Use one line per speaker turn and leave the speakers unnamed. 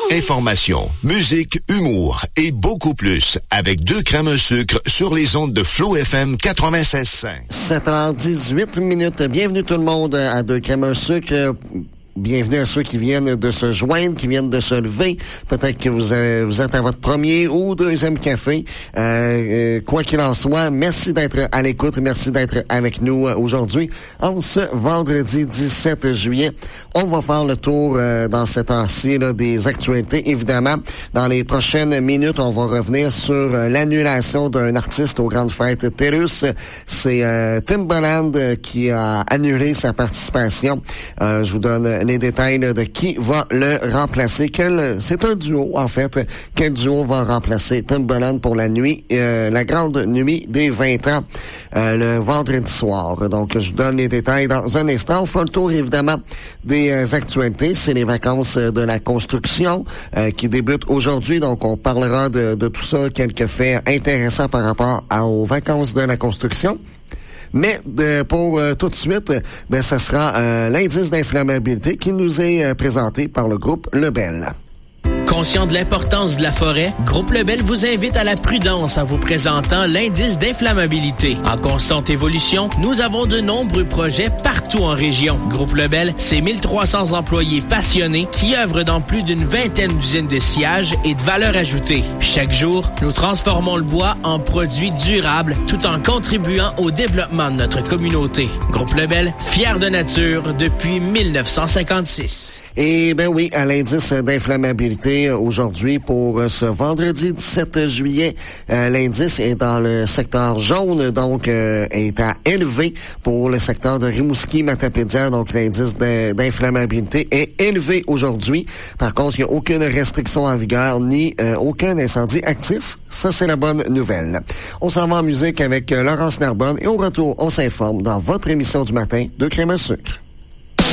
Information, musique, humour et beaucoup plus avec 2 crèmes un sucre sur les ondes de Flow FM 96.5.
7h18. Bienvenue tout le monde à 2 crèmes un sucre. Bienvenue à ceux qui viennent de se joindre, qui viennent de se lever. Peut-être que vous êtes à votre premier ou deuxième café. Quoi qu'il en soit, merci d'être à l'écoute. Merci d'être avec nous aujourd'hui. En ce vendredi 17 juillet, on va faire le tour dans cette heure-ci des actualités. Évidemment, dans les prochaines minutes, on va revenir sur l'annulation d'un artiste aux grandes fêtes TELUS. C'est Timbaland qui a annulé sa participation. Je vous donne les détails de qui va le remplacer. C'est un duo, en fait. Quel duo va remplacer Timbaland pour la nuit, la grande nuit des 20 ans, le vendredi soir. Donc, je vous donne les détails dans un instant. On fait le tour, évidemment, des actualités. C'est les vacances de la construction qui débutent aujourd'hui. Donc, on parlera de tout ça, quelques faits intéressants par rapport aux vacances de la construction. Mais pour tout de suite, ce sera l'indice d'inflammabilité qui nous est présenté par le groupe Lebel.
Conscient de l'importance de la forêt, Groupe Lebel vous invite à la prudence en vous présentant l'indice d'inflammabilité. En constante évolution, nous avons de nombreux projets partout en région. Groupe Lebel, c'est 1300 employés passionnés qui œuvrent dans plus d'une vingtaine d'usines de sciage et de valeur ajoutée. Chaque jour, nous transformons le bois en produits durables tout en contribuant au développement de notre communauté. Groupe Lebel, fier de nature depuis 1956.
Et oui, à l'indice d'inflammabilité aujourd'hui pour ce vendredi 17 juillet, l'indice est dans le secteur jaune, donc est à élevé pour le secteur de Rimouski-Matapédia, donc l'indice d'inflammabilité est élevé aujourd'hui. Par contre, il n'y a aucune restriction en vigueur ni aucun incendie actif. Ça, c'est la bonne nouvelle. On s'en va en musique avec Laurence Narbonne et au retour, on s'informe dans votre émission du matin de Crème à sucre.